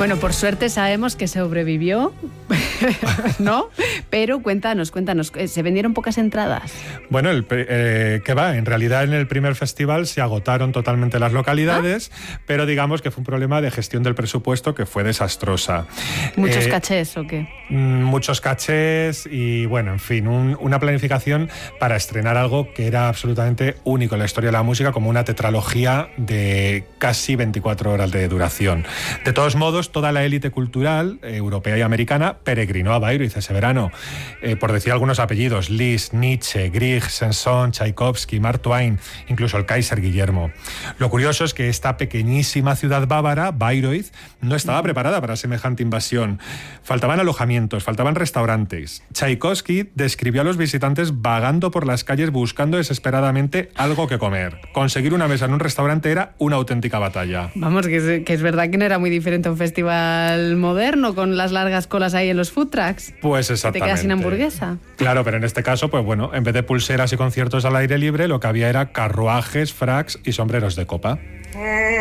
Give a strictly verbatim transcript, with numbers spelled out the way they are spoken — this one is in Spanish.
Bueno, por suerte sabemos que sobrevivió, ¿no? Pero cuéntanos, cuéntanos, ¿se vendieron pocas entradas? Bueno, el, eh, ¿qué va? En realidad en el primer festival se agotaron totalmente las localidades, ¿ah? Pero digamos que fue un problema de gestión del presupuesto que fue desastrosa. ¿Muchos eh, cachés o qué? Muchos cachés y, bueno, en fin, un, una planificación para estrenar algo que era absolutamente único en la historia de la música, como una tetralogía de casi veinticuatro horas de duración. De todos modos, toda la élite cultural, eh, europea y americana, peregrinó a Bayreuth ese verano. Eh, por decir algunos apellidos, Liszt, Nietzsche, Grieg, Saint-Saëns, Tchaikovsky, Mark Twain, incluso el Kaiser Guillermo. Lo curioso es que esta pequeñísima ciudad bávara, Bayreuth, no estaba preparada para semejante invasión. Faltaban alojamientos, faltaban restaurantes. Tchaikovsky describió a los visitantes vagando por las calles buscando desesperadamente algo que comer. Conseguir una mesa en un restaurante era una auténtica batalla. Vamos, que es, que es verdad que no era muy diferente a un festival moderno con las largas colas ahí en los food trucks. Pues exactamente. ¿Te quedas sin hamburguesa? Claro, pero en este caso, pues bueno, en vez de pulseras y conciertos al aire libre, lo que había era carruajes, fracs y sombreros de copa.